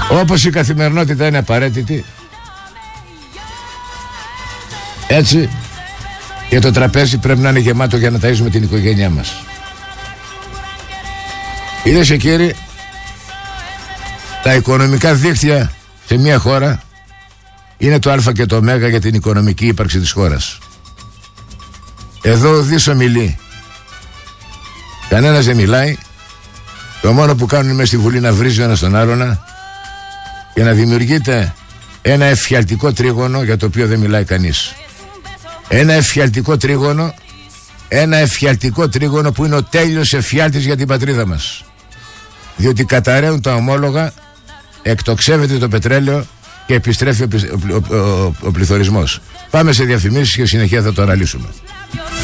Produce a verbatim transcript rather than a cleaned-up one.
Όπως η καθημερινότητα είναι απαραίτητη, έτσι και το τραπέζι πρέπει να είναι γεμάτο για να ταΐζουμε την οικογένειά μας. Κυρίες και κύριοι, τα οικονομικά δίκτυα σε μια χώρα είναι το α και το ω για την οικονομική ύπαρξη της χώρας. Εδώ ο Δής ομιλεί, κανένας δεν μιλάει. Το μόνο που κάνουν μες στη Βουλή να βρίζει ο ένας τον άλλον και να δημιουργείται ένα εφιαλτικό τρίγωνο για το οποίο δεν μιλάει κανείς. Ένα εφιαλτικό τρίγωνο, ένα εφιαλτικό τρίγωνο που είναι ο τέλειος εφιάλτης για την πατρίδα μας. Διότι καταραίουν τα ομόλογα, εκτοξεύεται το πετρέλαιο και επιστρέφει ο, ο, ο, ο, ο πληθωρισμός. Πάμε σε διαφημίσεις και συνεχεία θα το αναλύσουμε.